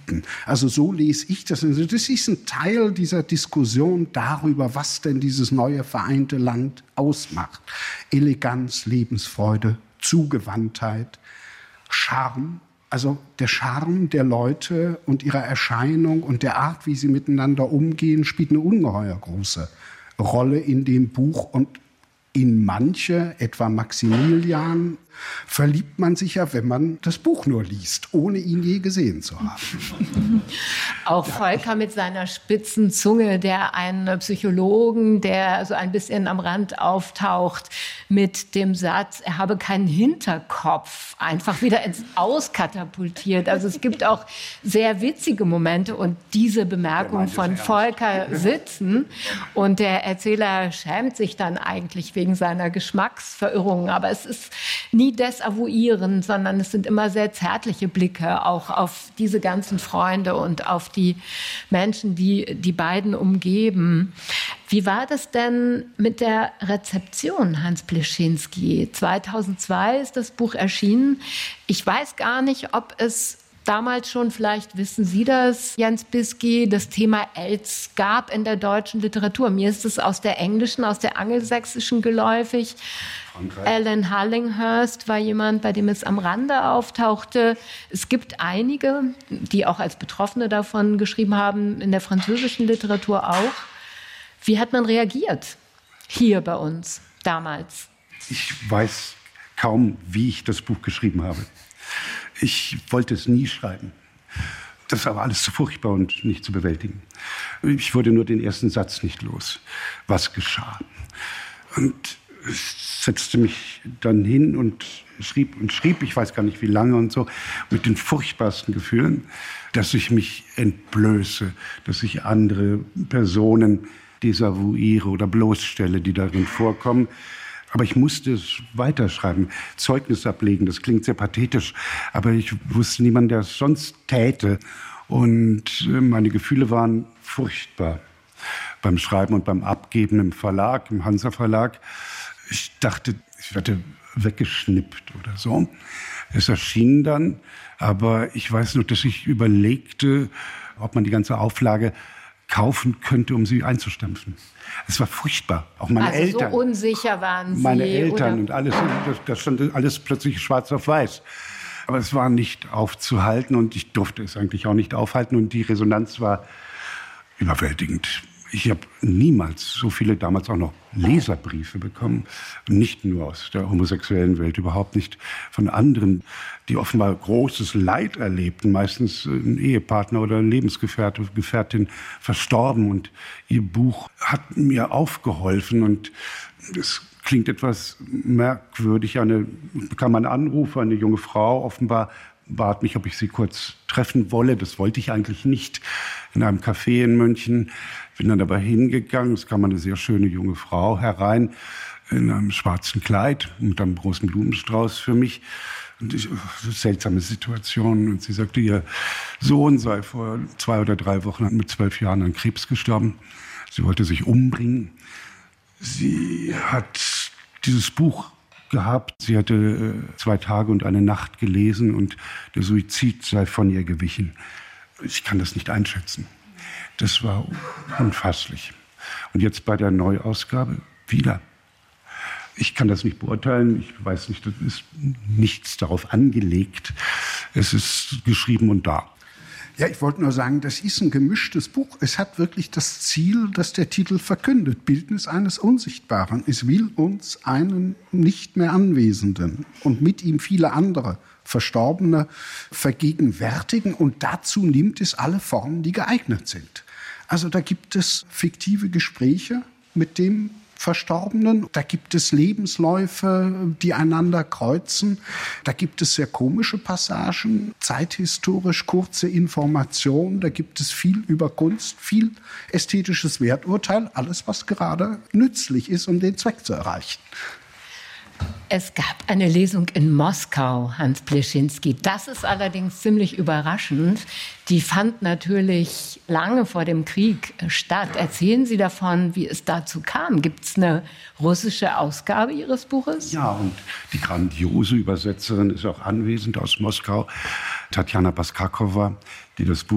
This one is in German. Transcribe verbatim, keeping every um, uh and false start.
bieten. Also so lese ich das. Also das ist ein Teil dieser Diskussion darüber, was denn dieses neue vereinte Land ausmacht. Eleganz, Lebensfreude, Zugewandtheit, Charme. Also der Charme der Leute und ihrer Erscheinung und der Art, wie sie miteinander umgehen, spielt eine ungeheuer große Rolle in dem Buch. Und in manche, etwa Maximilian, verliebt man sich ja, wenn man das Buch nur liest, ohne ihn je gesehen zu haben. Auch Volker mit seiner spitzen Zunge, der einen Psychologen, der so ein bisschen am Rand auftaucht, mit dem Satz, er habe keinen Hinterkopf, einfach wieder ins Aus katapultiert. Also es gibt auch sehr witzige Momente und diese Bemerkung von Volker sitzen und der Erzähler schämt sich dann eigentlich wegen seiner Geschmacksverirrungen. Aber es ist nie desavouierend, sondern es sind immer sehr zärtliche Blicke auch auf diese ganzen Freunde und auf die Menschen, die die beiden umgeben. Wie war das denn mit der Rezeption, Hans Pleschinski? zweitausendzwei ist das Buch erschienen. Ich weiß gar nicht, ob es damals schon, vielleicht wissen Sie das, Jens Bisky, das Thema AIDS gab in der deutschen Literatur. Mir ist es aus der englischen, aus der angelsächsischen geläufig. Frankreich. Alan Harlinghurst war jemand, bei dem es am Rande auftauchte. Es gibt einige, die auch als Betroffene davon geschrieben haben, in der französischen Literatur auch. Wie hat man reagiert hier bei uns damals? Ich weiß kaum, wie ich das Buch geschrieben habe. Ich wollte es nie schreiben. Das war alles zu furchtbar und nicht zu bewältigen. Ich wurde nur den ersten Satz nicht los. Was geschah? Und ich setzte mich dann hin und schrieb und schrieb, ich weiß gar nicht wie lange und so, mit den furchtbarsten Gefühlen, dass ich mich entblöße, dass ich andere Personen desavouiere oder bloßstelle, die darin vorkommen. Aber ich musste es weiterschreiben, Zeugnis ablegen, das klingt sehr pathetisch, aber ich wusste niemanden, der es sonst täte. Und meine Gefühle waren furchtbar beim Schreiben und beim Abgeben im Verlag, im Hansa Verlag. Ich dachte, ich werde weggeschnippt oder so. Es erschien dann, aber ich weiß nur, dass ich überlegte, ob man die ganze Auflage kaufen könnte, um sie einzustampfen. Es war furchtbar. Auch meine also Eltern. So unsicher waren Sie. Meine Eltern oder? Und alles. Das, das stand alles plötzlich schwarz auf weiß. Aber es war nicht aufzuhalten und ich durfte es eigentlich auch nicht aufhalten. Und die Resonanz war überwältigend. Ich habe niemals so viele, damals auch noch Leserbriefe bekommen. Nicht nur aus der homosexuellen Welt, überhaupt nicht von anderen, die offenbar großes Leid erlebten. Meistens ein Ehepartner oder ein Lebensgefährte, Gefährtin verstorben. Und ihr Buch hat mir aufgeholfen. Und es klingt etwas merkwürdig. Eine, bekam einen Anruf, eine junge Frau offenbar bat mich, ob ich sie kurz treffen wolle. Das wollte ich eigentlich nicht. In einem Café in München. Bin dann aber hingegangen. Es kam eine sehr schöne junge Frau herein in einem schwarzen Kleid mit einem großen Blumenstrauß für mich. Und ich, so seltsame Situation. Und sie sagte, ihr Sohn sei vor zwei oder drei Wochen mit zwölf Jahren an Krebs gestorben. Sie wollte sich umbringen. Sie hat dieses Buch gehabt. Sie hatte zwei Tage und eine Nacht gelesen und der Suizid sei von ihr gewichen. Ich kann das nicht einschätzen. Das war unfasslich. Und jetzt bei der Neuausgabe wieder. Ich kann das nicht beurteilen. Ich weiß nicht, das ist nichts darauf angelegt. Es ist geschrieben und da. Ja, ich wollte nur sagen, das ist ein gemischtes Buch. Es hat wirklich das Ziel, das der Titel verkündet. Bildnis eines Unsichtbaren. Es will uns einen nicht mehr Anwesenden und mit ihm viele andere Verstorbene vergegenwärtigen. Und dazu nimmt es alle Formen, die geeignet sind. Also da gibt es fiktive Gespräche mit dem Verstorbenen. Da gibt es Lebensläufe, die einander kreuzen. Da gibt es sehr komische Passagen, zeithistorisch kurze Informationen. Da gibt es viel über Kunst, viel ästhetisches Werturteil. Alles, was gerade nützlich ist, um den Zweck zu erreichen. Es gab eine Lesung in Moskau, Hans Pleschinski. Das ist allerdings ziemlich überraschend. Die fand natürlich lange vor dem Krieg statt. Erzählen Sie davon, wie es dazu kam. Gibt es eine russische Ausgabe Ihres Buches? Ja, und die grandiose Übersetzerin ist auch anwesend aus Moskau, Tatjana Baskakowa, die das Buch